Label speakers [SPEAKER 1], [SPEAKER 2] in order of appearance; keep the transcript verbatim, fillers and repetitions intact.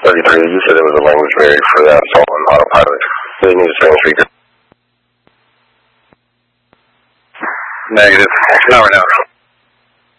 [SPEAKER 1] thirty-three, you said there was a language barrier for that assault on autopilot. So you need to turn speaker.
[SPEAKER 2] Negative. Not right now.